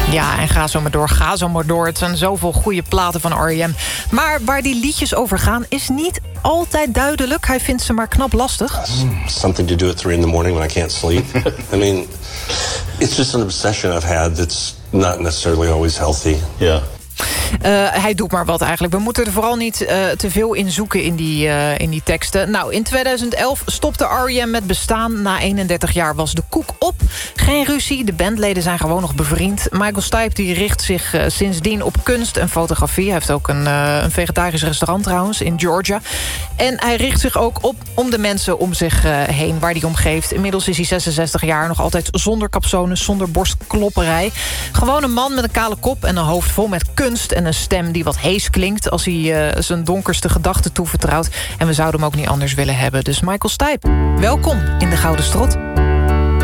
Ja, en ga zo maar door. Het zijn zoveel goede platen van R.E.M. Maar waar die liedjes over gaan is niet altijd duidelijk. Hij vindt ze maar knap lastig. Something to do at 3 in the morning when I can't sleep. I mean, it's just an obsession I've had that's not necessarily always healthy. Ja. Hij doet maar wat eigenlijk. We moeten er vooral niet te veel in zoeken in die teksten. Nou, in 2011 stopte R.E.M. met bestaan. Na 31 jaar was de koek op. Geen ruzie, de bandleden zijn gewoon nog bevriend. Michael Stipe die richt zich sindsdien op kunst en fotografie. Hij heeft ook een vegetarisch restaurant trouwens in Georgia. En hij richt zich ook op om de mensen om zich heen waar hij om geeft. Inmiddels is hij 66 jaar, nog altijd zonder capsones, zonder borstklopperij. Gewoon een man met een kale kop en een hoofd vol met kunst en een stem die wat hees klinkt als hij zijn donkerste gedachten toevertrouwt. En we zouden hem ook niet anders willen hebben. Dus Michael Stipe, welkom in de Gouden Strot.